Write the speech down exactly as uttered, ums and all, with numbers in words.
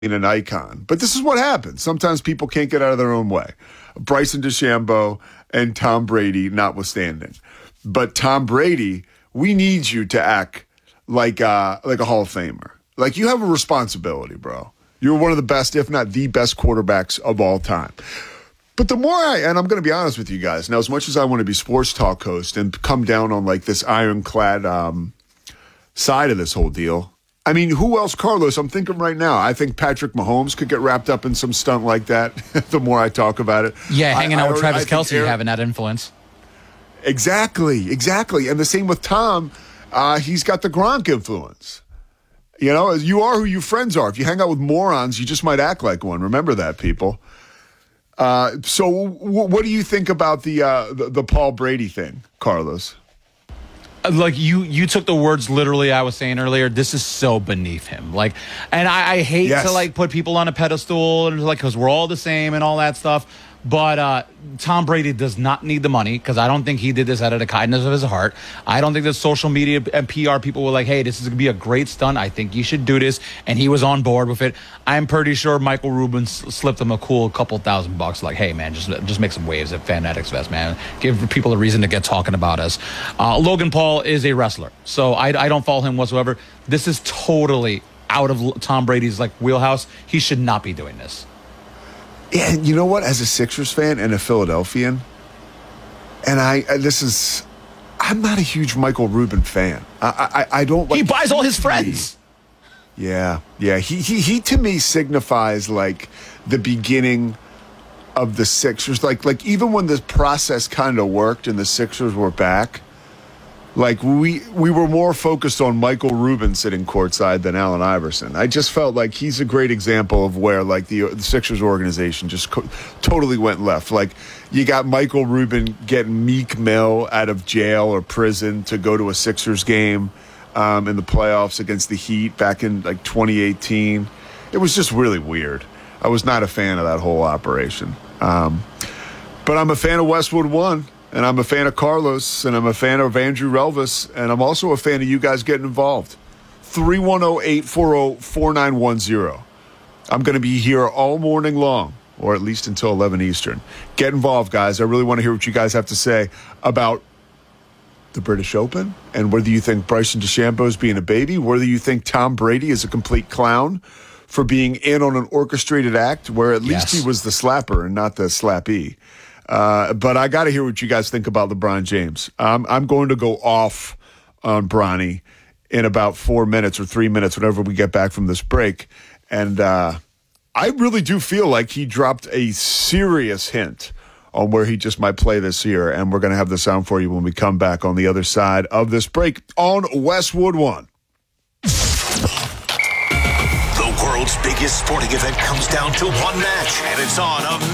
an icon. But this is what happens. Sometimes people can't get out of their own way. Bryson DeChambeau and Tom Brady notwithstanding. But Tom Brady, we need you to act like uh, like a Hall of Famer. Like, you have a responsibility, bro. You're one of the best, if not the best quarterbacks of all time. But the more I, and I'm going to be honest with you guys, now as much as I want to be sports talk host and come down on like this ironclad um, side of this whole deal, I mean, who else, Carlos? I'm thinking right now, I think Patrick Mahomes could get wrapped up in some stunt like that the more I talk about it. Yeah, hanging I, out I, with Travis I Kelce Aaron, having that influence. Exactly, exactly. And the same with Tom. Uh, he's got the Gronk influence. You know, you are who your friends are. If you hang out with morons, you just might act like one. Remember that, people. Uh, so w- what do you think about the, uh, the the Paul Brady thing, Carlos? Like, you you took the words literally I was saying earlier. This is so beneath him. Like, and I, I hate yes. to, like, put people on a pedestal, and like, because we're all the same and all that stuff. But uh, Tom Brady does not need the money, because I don't think he did this out of the kindness of his heart. I don't think that social media and P R people were like, hey, this is going to be a great stunt. I think you should do this. And he was on board with it. I'm pretty sure Michael Rubin slipped him a cool couple thousand bucks. Like, hey, man, just just make some waves at Fanatics Fest, man. Give people a reason to get talking about us. Uh, Logan Paul is a wrestler, so I, I don't follow him whatsoever. This is totally out of Tom Brady's like wheelhouse. He should not be doing this. Yeah, and you know what? As a Sixers fan and a Philadelphian, and I, I this is, I'm not a huge Michael Rubin fan. I, I, I don't like. He buys all his friends. Yeah, yeah. He, he, he to me signifies like the beginning of the Sixers. Like, like even when the process kind of worked and the Sixers were back, like we we were more focused on Michael Rubin sitting courtside than Allen Iverson. I just felt like he's a great example of where like the, the Sixers organization just co- totally went left. Like, you got Michael Rubin getting Meek Mill out of jail or prison to go to a Sixers game um, in the playoffs against the Heat back in like twenty eighteen. It was just really weird. I was not a fan of that whole operation. Um, but I'm a fan of Westwood One. And I'm a fan of Carlos, and I'm a fan of Andrew Relvis, and I'm also a fan of you guys getting involved. three one zero, eight four zero, four nine one zero. I'm going to be here all morning long, or at least until eleven Eastern. Get involved, guys. I really want to hear what you guys have to say about the British Open, and whether you think Bryson DeChambeau is being a baby, whether you think Tom Brady is a complete clown for being in on an orchestrated act where at least Yes. he was the slapper and not the slappee. Uh, but I got to hear what you guys think about LeBron James. Um, I'm going to go off on Bronny in about four minutes or three minutes, whenever we get back from this break. And uh, I really do feel like he dropped a serious hint on where he just might play this year. And we're going to have the sound for you when we come back on the other side of this break on Westwood One. The world's biggest sporting event comes down to one match, and it's on a